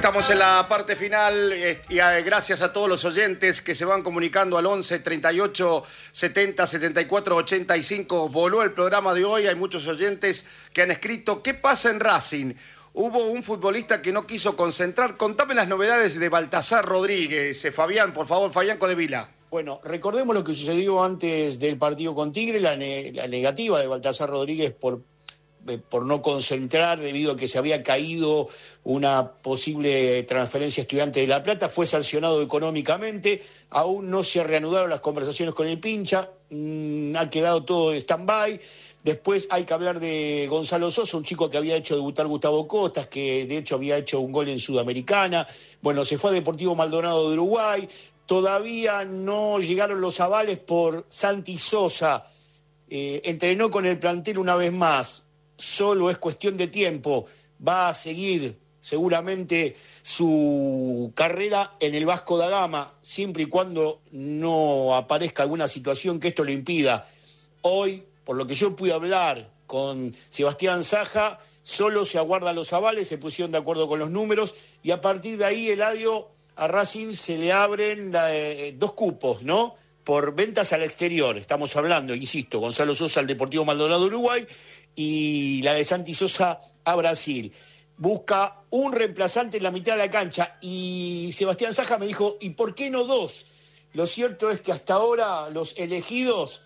Estamos en la parte final y gracias a todos los oyentes que se van comunicando al 11 38 70 74 85. Voló el programa de hoy, hay muchos oyentes que han escrito ¿qué pasa en Racing? Hubo un futbolista que no quiso concentrar. Contame las novedades de Baltasar Rodríguez. Fabián, por favor, Fabián Codevila. Bueno, recordemos lo que sucedió antes del partido con Tigre, la negativa de Baltasar Rodríguez por no concentrar debido a que se había caído una posible transferencia a Estudiantes de La Plata, fue sancionado económicamente, aún no se reanudaron las conversaciones con el pincha, ha quedado todo de stand-by. Después hay que hablar de Gonzalo Sosa, un chico que había hecho debutar Gustavo Costas, que de hecho había hecho un gol en Sudamericana. Bueno, se fue a Deportivo Maldonado de Uruguay. Todavía no llegaron los avales por Santi Sosa. Entrenó con el plantel una vez más. Solo es cuestión de tiempo. Va a seguir seguramente su carrera en el Vasco da Gama, siempre y cuando no aparezca alguna situación que esto lo impida. Hoy, por lo que yo pude hablar con Sebastián Saja, solo se aguardan los avales, se pusieron de acuerdo con los números y a partir de ahí, Eladio, a Racing se le abren 2 cupos, ¿no? Por ventas al exterior, estamos hablando, insisto, Gonzalo Sosa al Deportivo Maldonado de Uruguay y la de Santi Sosa a Brasil. Busca un reemplazante en la mitad de la cancha y Sebastián Saja me dijo, ¿y por qué no 2? Lo cierto es que hasta ahora los elegidos,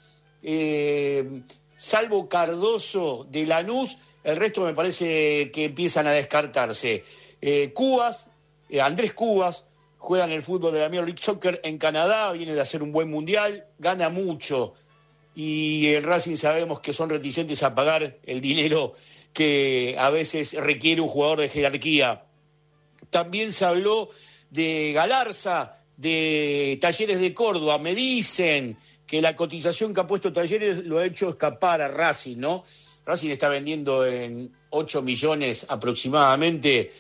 salvo Cardoso de Lanús, el resto me parece que empiezan a descartarse. Andrés Cubas, juega en el fútbol de la Major League Soccer en Canadá, viene de hacer un buen mundial, gana mucho. Y en Racing sabemos que son reticentes a pagar el dinero que a veces requiere un jugador de jerarquía. También se habló de Galarza, de Talleres de Córdoba. Me dicen que la cotización que ha puesto Talleres lo ha hecho escapar a Racing, ¿no? Racing está vendiendo en 8 millones aproximadamente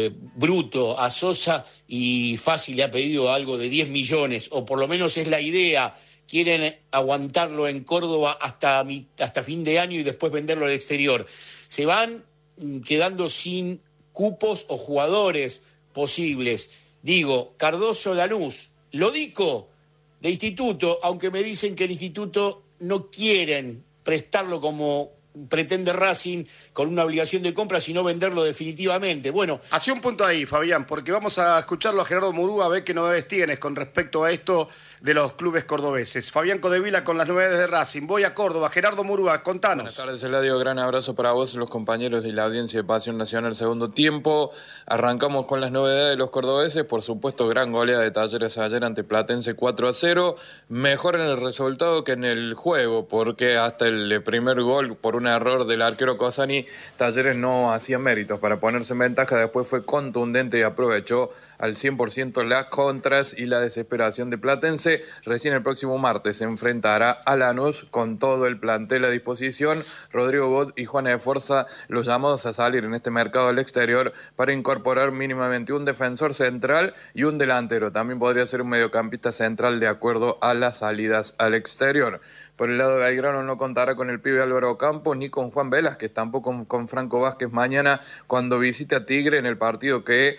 bruto a Sosa y fácil le ha pedido algo de 10 millones, o por lo menos es la idea. Quieren aguantarlo en Córdoba hasta fin de año y después venderlo al exterior. Se van quedando sin cupos o jugadores posibles. Digo, Cardoso Lanús, Lodico de Instituto, aunque me dicen que el Instituto no quieren prestarlo como pretende Racing con una obligación de compra, sino venderlo definitivamente. Bueno, hacía un punto ahí, Fabián, porque vamos a escucharlo a Gerardo Murúa, a ver qué novedades tienes con respecto a esto de los clubes cordobeses. Fabián Codevila con las novedades de Racing. Voy a Córdoba. Gerardo Murúa, contanos. Buenas tardes, Eladio. Gran abrazo para vos, los compañeros de la audiencia de Pasión Nacional segundo tiempo. Arrancamos con las novedades de los cordobeses. Por supuesto, gran goleada de Talleres ayer ante Platense 4-0. Mejor en el resultado que en el juego, porque hasta el primer gol, por un error del arquero Cosani, Talleres no hacía méritos para ponerse en ventaja. Después fue contundente y aprovechó al 100% las contras y la desesperación de Platense. Recién el próximo martes se enfrentará a Lanús con todo el plantel a disposición. Rodrigo Bot y Juana de Forza, los llamados a salir en este mercado al exterior para incorporar mínimamente un defensor central y un delantero. También podría ser un mediocampista central de acuerdo a las salidas al exterior. Por el lado de Belgrano no contará con el pibe Álvaro Campos ni con Juan Velázquez, tampoco con Franco Vázquez mañana cuando visite a Tigre en el partido que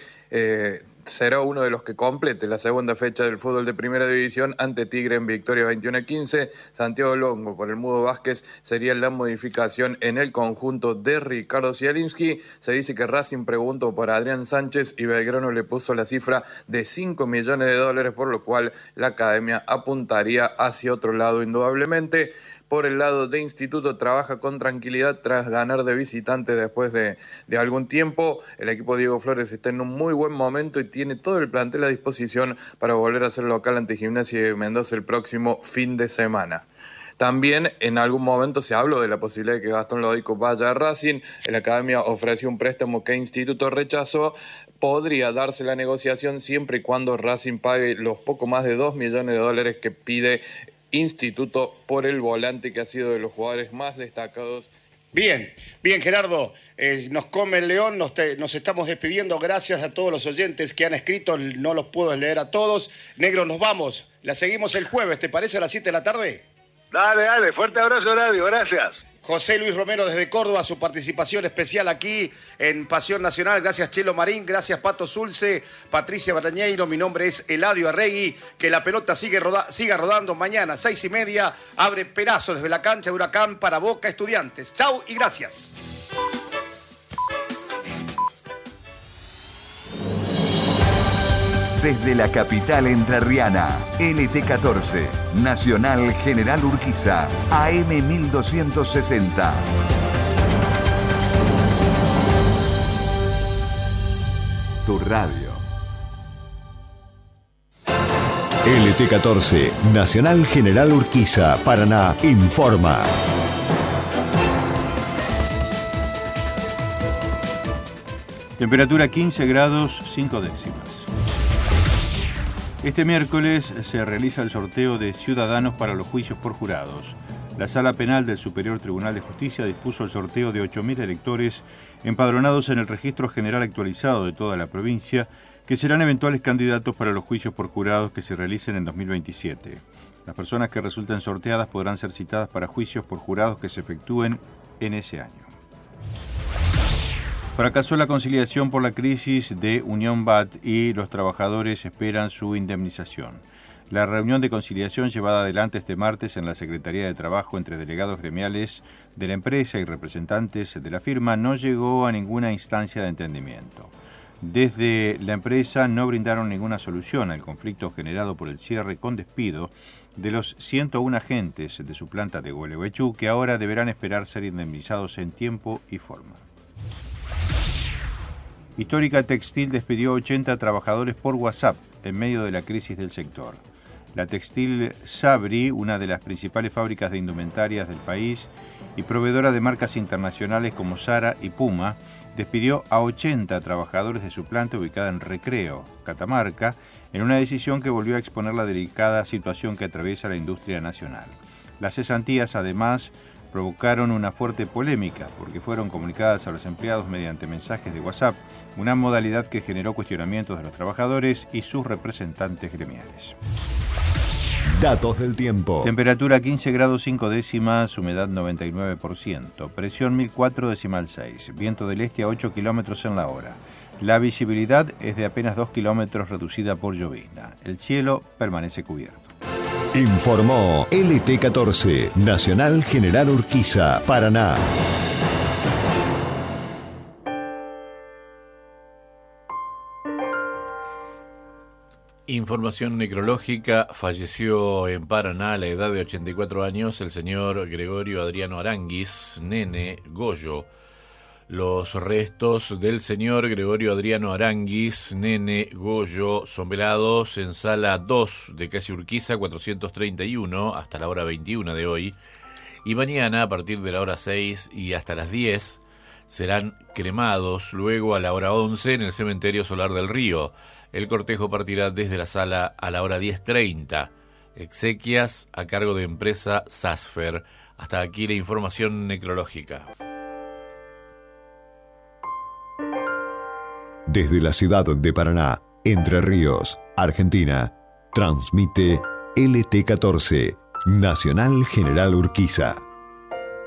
será uno de los que complete la segunda fecha del fútbol de primera división ante Tigre en victoria 21-15. Santiago Longo por el Mudo Vázquez sería la modificación en el conjunto de Ricardo Zielinski. Se dice que Racing preguntó por Adrián Sánchez y Belgrano le puso la cifra de $5 millones, por lo cual la academia apuntaría hacia otro lado indudablemente. Por el lado de Instituto trabaja con tranquilidad tras ganar de visitante después de algún tiempo. El equipo Diego Flores está en un muy buen momento y tiene todo el plantel a disposición para volver a ser local ante Gimnasia de Mendoza el próximo fin de semana. También en algún momento se habló de la posibilidad de que Gastón Lodico vaya a Racing. La academia ofreció un préstamo que Instituto rechazó. Podría darse la negociación siempre y cuando Racing pague los poco más de $2 millones que pide Instituto por el volante, que ha sido de los jugadores más destacados. Bien, Gerardo, nos come el león, nos estamos despidiendo. Gracias a todos los oyentes que han escrito, no los puedo leer a todos. Negro, nos vamos, la seguimos el jueves, ¿te parece a las 7 de la tarde? Dale, fuerte abrazo, Radio, gracias. José Luis Romero desde Córdoba, su participación especial aquí en Pasión Nacional. Gracias Chelo Marín, gracias Pato Zulce, Patricia Barañeiro, mi nombre es Eladio Arregui. Que la pelota siga rodando. Mañana, 6:30, abre Perazo desde la cancha de Huracán para Boca Estudiantes. Chau y gracias. Desde la capital entrerriana, LT14, Nacional General Urquiza, AM 1260. Tu radio. LT14, Nacional General Urquiza, Paraná, informa. Temperatura 15 grados 5 décimas. Este miércoles se realiza el sorteo de ciudadanos para los juicios por jurados. La Sala Penal del Superior Tribunal de Justicia dispuso el sorteo de 8.000 electores empadronados en el registro general actualizado de toda la provincia, que serán eventuales candidatos para los juicios por jurados que se realicen en 2027. Las personas que resulten sorteadas podrán ser citadas para juicios por jurados que se efectúen en ese año. Fracasó la conciliación por la crisis de Unión BAT y los trabajadores esperan su indemnización. La reunión de conciliación llevada adelante este martes en la Secretaría de Trabajo entre delegados gremiales de la empresa y representantes de la firma no llegó a ninguna instancia de entendimiento. Desde la empresa no brindaron ninguna solución al conflicto generado por el cierre con despido de los 101 agentes de su planta de Gualeguaychú, que ahora deberán esperar ser indemnizados en tiempo y forma. Histórica Textil despidió 80 trabajadores por WhatsApp en medio de la crisis del sector. La Textil Sabri, una de las principales fábricas de indumentarias del país y proveedora de marcas internacionales como Zara y Puma, despidió a 80 trabajadores de su planta ubicada en Recreo, Catamarca, en una decisión que volvió a exponer la delicada situación que atraviesa la industria nacional. Las cesantías, además, provocaron una fuerte polémica porque fueron comunicadas a los empleados mediante mensajes de WhatsApp, una modalidad que generó cuestionamientos de los trabajadores y sus representantes gremiales. Datos del tiempo. Temperatura 15 grados 5 décimas, humedad 99%, presión 1004,6, viento del este a 8 kilómetros en la hora. La visibilidad es de apenas 2 kilómetros reducida por llovizna. El cielo permanece cubierto. Informó LT14, Nacional General Urquiza, Paraná. Información necrológica. Falleció en Paraná a la edad de 84 años el señor Gregorio Adriano Aranguis, nene Goyo. Los restos del señor Gregorio Adriano Aranguis, nene Goyo, son velados en sala 2 de calle Urquiza 431 hasta la hora 21 de hoy. Y mañana, a partir de la hora 6 y hasta las 10, serán cremados. Luego, a la hora 11, en el cementerio Solar del Río. El cortejo partirá desde la sala a la hora 10:30. Exequias a cargo de empresa Sasfer. Hasta aquí la información necrológica. Desde la ciudad de Paraná, Entre Ríos, Argentina, transmite LT14, Nacional General Urquiza.